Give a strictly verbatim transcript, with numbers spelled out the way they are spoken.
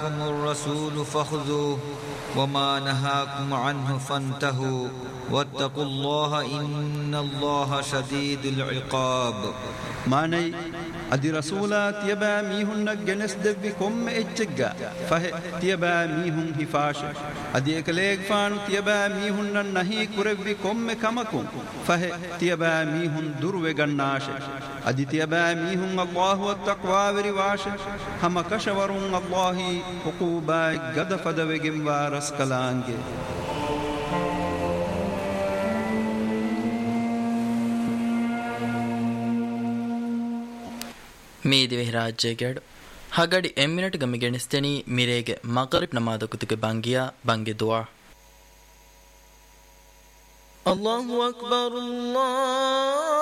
آتاكم الرسول فخذوه وما نهاكم عنه فانتهوا واتقوا الله إن الله شديد العقاب. ماني أدي رسولات يبا ميهن جنس دبكم إتجا فه تيبا ميهن هفاش أدي إكليك فان تيبا ميهن نهي كربكم كمكم فه تيبا ميهن درو جناش أدي تيبا ميهن الله والتقوى ورواش هم كشورون الله حقوبا قد فدوجم وارس كلانجي. ಮೀದಿ ವಿಹರಾಜ್ಯ ಗೆಡ್ ಹಗಡಿ ಎಮ್ಮಿನಟ್ ಗಮಿ ಗೆಣಿಸ್ತೇನಿ ಮಿರೇಗೆ ಮಗರಿಬ್ ನಮಾದ ಕುತಿಗೆ ಬಂಗಿಯ ಬಂಗಿ ದುವಾ. ಅಲ್ಲಾಹು ಅಕ್ಬರ್ ಅಲ್ಲಾಹ್